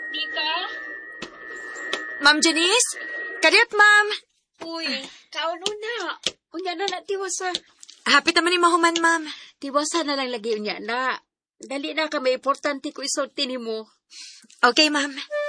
Dika? Ma'am Janice? Kadiyot, ma'am. Uy, kaon na. Unya na tiwasa. Hapit naman ni mahuman, ma'am. Tiwasa na lang lagi unya na. Dali na ka, may importante ko isulti ni mo. Okay, ma'am.